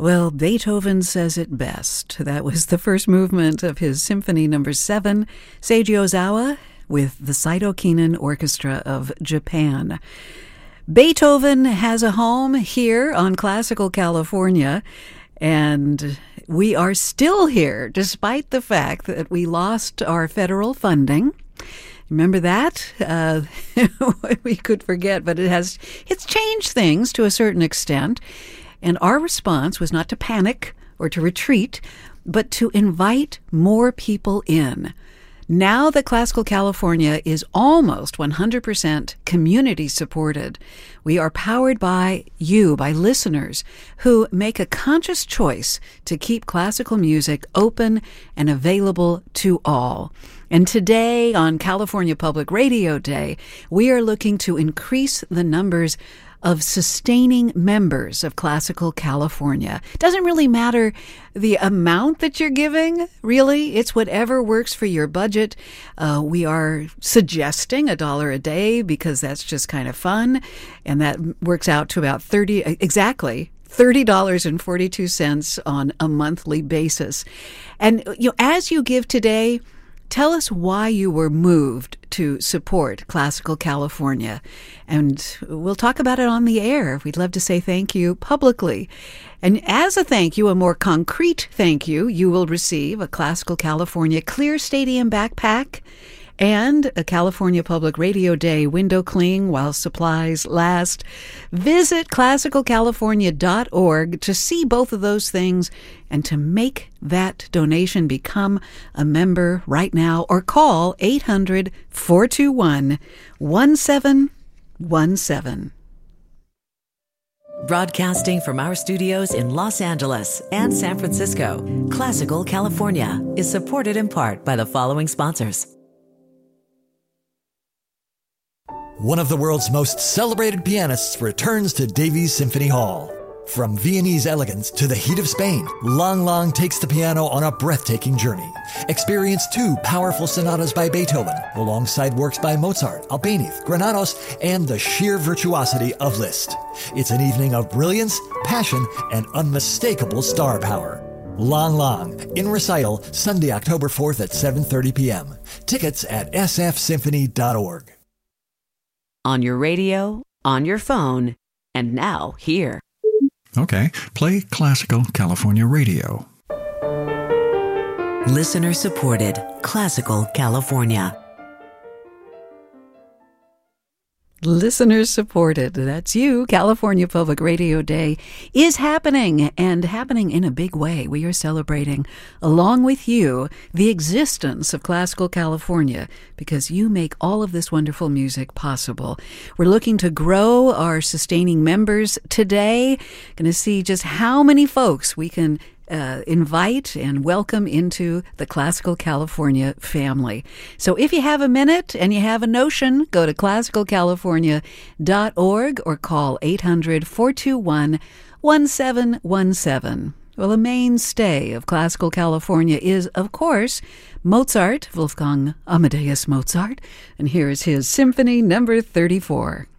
Well, Beethoven says it best. That was the first movement of his Symphony No. 7, Seiji Ozawa, with the Saito Kinen Orchestra of Japan. Beethoven has a home here on Classical California, and we are still here despite the fact that we lost our federal funding. Remember that? We could forget, but it's changed things to a certain extent. And our response was not to panic or to retreat, but to invite more people in. Now that Classical California is almost 100% community supported, we are powered by you, by listeners who make a conscious choice to keep classical music open and available to all. And today, on California Public Radio Day, we are looking to increase the numbers of sustaining members of Classical California. It doesn't really matter the amount that you're giving, really. It's whatever works for your budget. We are suggesting $1 a day because that's just kind of fun, and that works out to about $30.42 on a monthly basis. And as you give today, tell us why you were moved to support Classical California. And we'll talk about it on the air. We'd love to say thank you publicly. And as a thank you, a more concrete thank you, you will receive a Classical California Clear Stadium backpack and a California Public Radio Day window cling while supplies last. Visit classicalcalifornia.org to see both of those things and to make that donation. Become a member right now or call 800-421-1717. Broadcasting from our studios in Los Angeles and San Francisco, Classical California is supported in part by the following sponsors. One of the world's most celebrated pianists returns to Davies Symphony Hall. From Viennese elegance to the heat of Spain, Lang Lang takes the piano on a breathtaking journey. Experience 2 powerful sonatas by Beethoven, alongside works by Mozart, Albéniz, Granados, and the sheer virtuosity of Liszt. It's an evening of brilliance, passion, and unmistakable star power. Lang Lang, in recital, Sunday, October 4th at 7:30 p.m. Tickets at sfsymphony.org. On your radio, on your phone, and now here. Okay, play Classical California Radio. Listener supported Classical California. Listeners supported. That's you. California Public Radio Day is happening, and happening in a big way. We are celebrating, along with you, the existence of Classical California because you make all of this wonderful music possible. We're looking to grow our sustaining members today. Going to see just how many folks we can invite and welcome into the Classical California family. So if you have a minute and you have a notion, go to classicalcalifornia.org or call 800-421-1717. Well, a mainstay of Classical California is, of course, Mozart, Wolfgang Amadeus Mozart. And here is his Symphony No. 34.